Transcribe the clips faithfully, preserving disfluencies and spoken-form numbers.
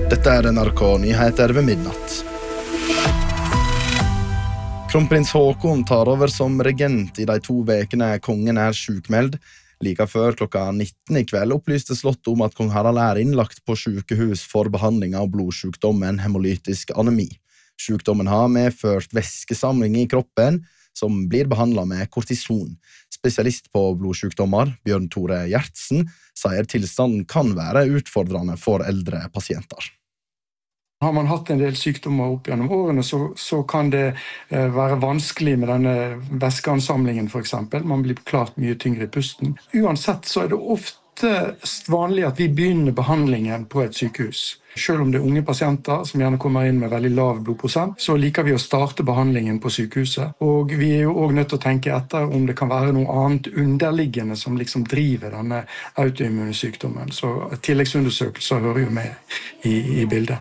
Dette er N R K Nyheter ved midnatt. Kronprins Haakon tar over som regent i de to vekene kongen er sjukmeld. Like før klokka nitten i kveld opplyste slottet om at kong Harald er innlagt på sjukehus for behandling av blodsjukdommen hemolytisk anemi. Sjukdommen har medført væskesamling i kroppen, som blir behandlet med kortison. Spesialist på blodsjukdommer, Bjørn Tore Gjertsen, sier tilstanden kan være utfordrende for eldre pasienter. Har man hatt en del sykdommer opp gjennom årene, så, så kan det eh, være vanskelig med denne væskeansamlingen for eksempel. Man blir klart mye tyngre i pusten. Uansett så er det ofte vanlig at vi begynner behandlingen på et sykehus. Selv om det er unge pasienter som gjerne kommer inn med veldig lav blodprosent, så liker vi å starte behandlingen på sykehuset. Og vi er jo også nødt til å tenke etter om det kan være noe annet underliggende som liksom driver denne autoimmune sykdommen. Så tilleggsundersøkelser hører jo med i, i bildet.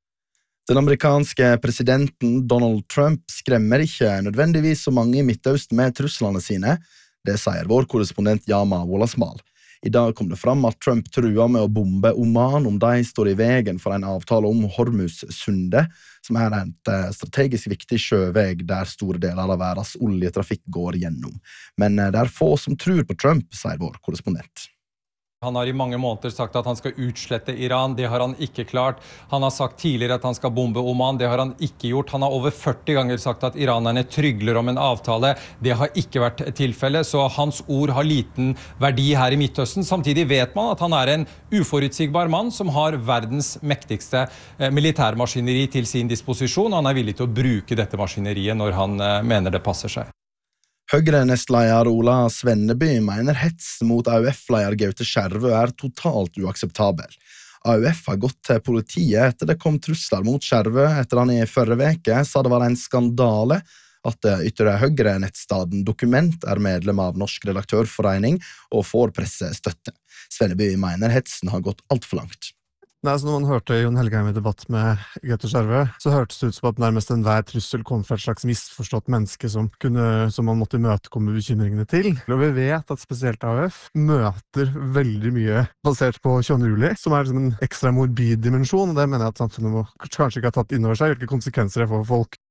Den amerikanske presidenten Donald Trump skremmer ikke nødvendigvis så mange i Midtøsten med truslene sine. Det sier vår korrespondent Yama Wolasmal. I dag kom det fram at Trump truer med å bombe Oman om de står i veien for en avtale om Hormuz-sundet, som er et strategisk viktig sjøveg der store deler av verdens oljetrafikk går gjennom. Men det er få som tror på Trump, sier vår korrespondent. Han har i mange måneder sagt at han skal utslette Iran, det har han ikke klart. Han har sagt tidligere at han skal bombe Oman, det har han ikke gjort. Han har over førti ganger sagt at iranerne trygler om en avtale, det har ikke vært tilfelle. Så hans ord har liten verdi her i Midtøsten. Samtidig vet man at han er en uforutsigbar mann som har verdens mektigste militærmaskineri til sin disposisjon. Han er villig til å bruke dette maskineriet når han mener det passer seg. Høyre-nestleder Ola Svenneby mener hets mot A U F-leder Gaute Skjervø er totalt uakseptabel. A U F har gått til politiet etter det kom trusler mot Skjervø etter han i forrige veke sa det var en skandale at ytre Høyre-nettstaden Dokument er medlem av Norsk Redaktørforening og får pressestøtte. Svenneby mener hetsen har gått alt for langt. Nei, så når man hørte Jon Helgheim i debatt med Gaute Skjervø, så hørtes det ut som at nærmest enhver trussel kom fra et slags misforstått menneske som, kunne, som man måtte imøtekomme bekymringene til. Og vi vet at spesielt A U F møter veldig mye basert på tjuende juli, som er liksom en ekstra morbid dimensjon, og det mener jeg at samfunnet må kanskje ikke ha tatt inn over seg, hvilke konsekvenser det får for folk.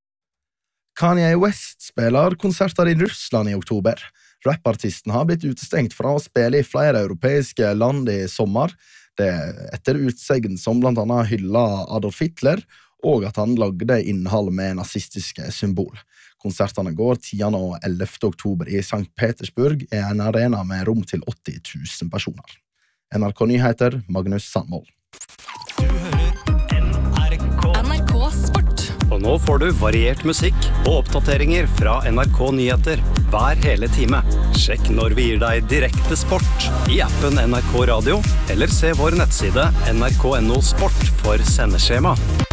Kanye West spiller konserter i Russland i oktober. Rappartisten har blitt utestengt fra å spille i flere europeiske land i sommer, det etter utsegn som blant annet hyller Adolf Hitler, og at han lagde innhold med nazistiske symbol. Konsertene går tiende og ellevte oktober i Sankt Petersburg, i en arena med rom til åtti tusen personer. N R K Nyheter, Magnus Sandmål. Du hører N R K. N R K Sport. Og nå får du variert musikk og oppdateringer fra N R K Nyheter hver hele time. Sjekk når vi gir deg direkte sport i appen N R K Radio, eller se vår nettside N R K punktum N O Sport for sendeskjema.